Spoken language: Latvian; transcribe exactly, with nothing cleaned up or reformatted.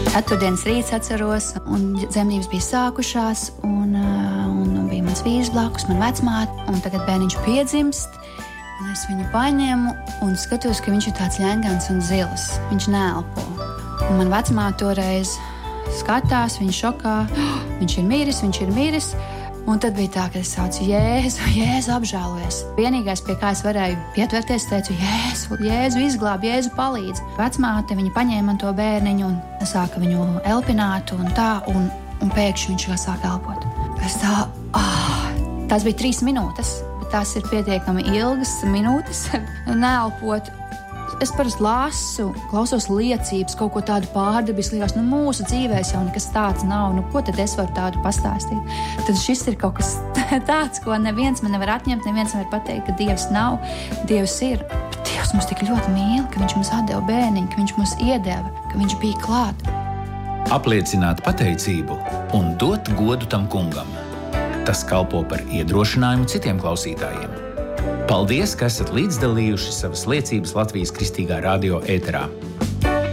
Ceturtdienas rīts atceros, un dzemdības bija sākušās, un, un, un bija mans vīrs blakus, man vecmāte, un tagad bērniņš piedzimst, un es viņu paņemu un skatos, ka viņš ir tāds ļengans un zils. Viņš neelpo. Un man vecmāte toreiz skatās, viņa šokā, oh, viņš ir miris, viņš ir miris. Un tad bija tā, ka es saucu Jēzu, Jēzu apžēlojies. Vienīgais, pie kā es varēju pietverties, teicu Jēzu, Jēzu izglāb, Jēzu palīdz. Vecmāte, viņa paņēma man to bērniņu un sāka viņu elpināt un tā, un, un pēkšņi viņš jau sāka elpot. Es tā, ah, tās bija trīs minūtes, bet tās ir pietiekami ilgas minūtes neelpot. Es parasti lasu, klausos liecības, kaut ko tādu pārdabisku, liekas, nu mūsu dzīvēs jau nekas tāds nav, nu ko tad es varu tādu pastāstīt? Tad šis ir kaut kas tāds, ko neviens man nevar atņemt, neviens nevar pateikt, ka Dievs nav, Dievs ir. Bet Dievs mums tik ļoti mīl, ka viņš mums atdeva bērniņu, ka viņš mums iedeva, ka viņš bija klāt. Apliecināt pateicību un dot godu tam kungam. Tas kalpo par iedrošinājumu citiem klausītājiem. Paldies, ka esat līdzdalījuši savas liecības Latvijas Kristīgā radio ēterā.